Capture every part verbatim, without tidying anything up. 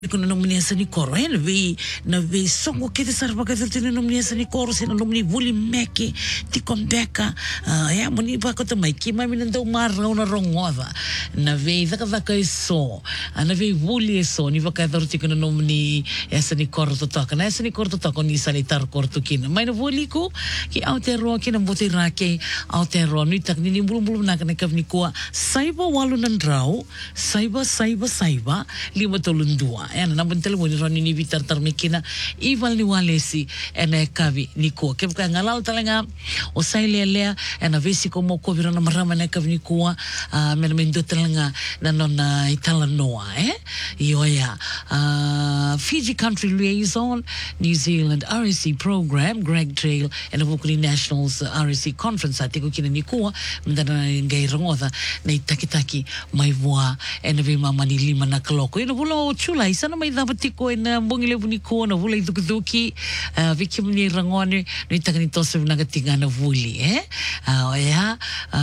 Kuna nominesa ni koro eh na vi na vi songo kete sarva kete tene nominesa ni koro se na nomini vuli meke ti kombeka ya moni ba ko to mai ki mai minando marra una rongoda na vi vaka vaka so na vi vuli so ni vaka dorti kuna nomini esa ni koro to toka na esa ni koro to toka ni sanitar koro to kina mai na vuli ko ki autero ki na boti rake autero ni tak ni bulu bulu na kana kavni ko saiba walu nandrau saiba saiba saiba lima tolundua ena na bentele mo ni roni ni vitar tarmekina ival ni walesi ena kavi ni ko ke ka ngalal talenga o saile lea ena vesi como ko virana marama na kavi ni ko a mena mendo talenga na nona itala noa eh ioya uh, Fiji Country Liaison New Zealand R S C program Greg Trail and Vukuli Nationals R S C conference atiko kina ni ko mendana ngai rongoda na itakitaki mai voa ena vi mama ni lima na kaloko ina vulo chula sana mai dapati ko na bongile buni ko na vula duki viki mni rangone no itakani tose na gatinga na vuli eh ya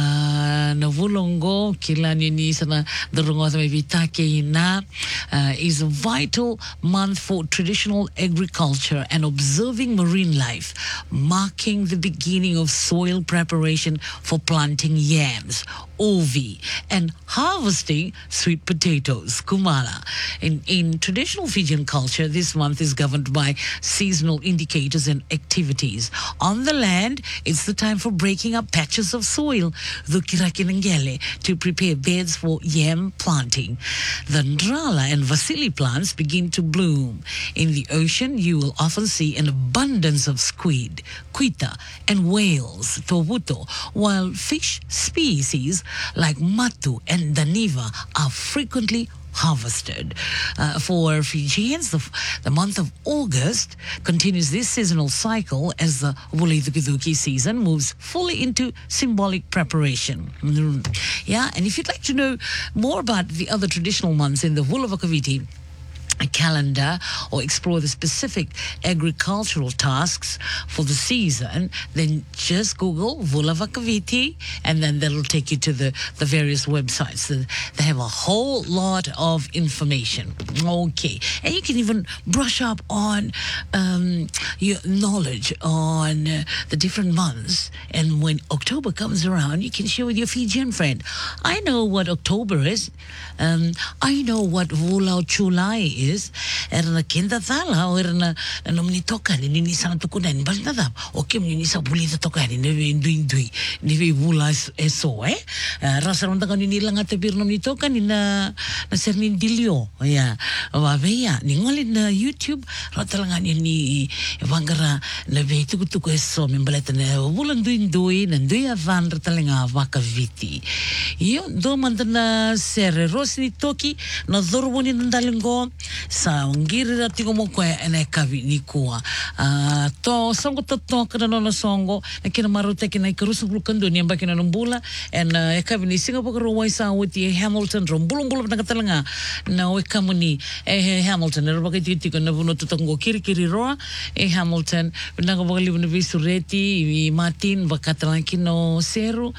na vulongo kila ni sana dorongo sa vitake ina is a vital month for traditional agriculture and observing marine life, marking the beginning of soil preparation for planting yams, ovi, and harvesting sweet potatoes, kumala. In, in traditional Fijian culture, this month is governed by seasonal indicators and activities. On the land, it's the time for breaking up patches of soil, the kirakinangele, to prepare beds for yam planting. The ndrala and vasili plants begin to bloom. In the ocean, you will often see an abundance of squid, kuita, and whales, tovuto, while fish species like matu and daniva are frequently harvested. Uh, for Fijians, the, the month of August continues this seasonal cycle as the Wuli season moves fully into symbolic preparation. Yeah, and if you'd like to know more about the other traditional months in the Vulavakaviti a calendar or explore the specific agricultural tasks for the season, then just Google Vulavakaviti and then that'll take you to the, the various websites. They have a whole lot of information. Okay. And you can even brush up on um, your knowledge on uh, the different months. And when October comes around, you can share with your Fijian friend. I know what October is. Um, I know what Vulau Chulai is. Era na kenda thala o era na nomini toka ni ni sana tukuna ni basta da o kim ni sa bulita toka ni ne ndui ndui ni ve vula eso eh rasa ronda kan ni langa te bir nomini toka ni na na sernin dilio ya wa veya ni ngoli na YouTube rata langa ni ni vangara na ve tuku tuku eso membaleta na vula ndui ndui na ndui avan rata langa Vakaviti io do mandana serre rosni toki na dorwoni ndalingo sa ngiri rati ko mo ko ene kavi ni kuwa uh, to songo to to kana no songo na kina marute kina ikarusu bulkando ni ambaki na numbula en uh, e kavi ni Singapore ro waisa witi Hamilton ro bulung bulung na katalanga na we kamuni e Hamilton ro bakiti tiko na buno tutango kiri kiri ro e Hamilton na ko bakali buno visureti i Martin bakatalan kino seru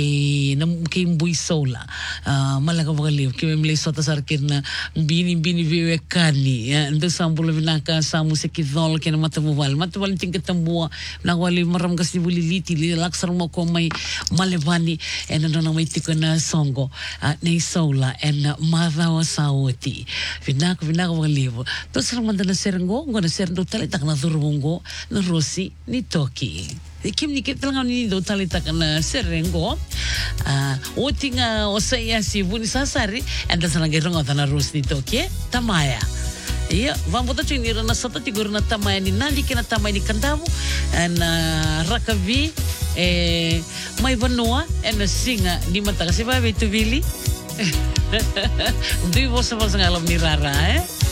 ke na ke mbuisola uh, malaka bakali ke memle sota sarkirna bini bini viwe kani ya ndo sambulo vinaka samu sekidol kena matabuwal matabuwal tingkat tambua nagwali maram kasi buliliti li laksar mo ko may malevani en ano na may tiko na songo uh, na isola en uh, madhawa sawati vinaka vinaka walivo to sarang manda na serengo ngo na serendo talitak na durungo na rosi ni toki kim ni kita lang ni do talitak na serengo uh, otinga osaya si buni sasari and sa nagirong na rosi ni toki tamaya. Iya, vamos a tener una sota tigor na tamay ni nandi kina tamay ni kandamu and uh, rakavi eh may vanua and singa ni mata kasi ba betu bili. Dui bosa bosa ngalam ni rara eh.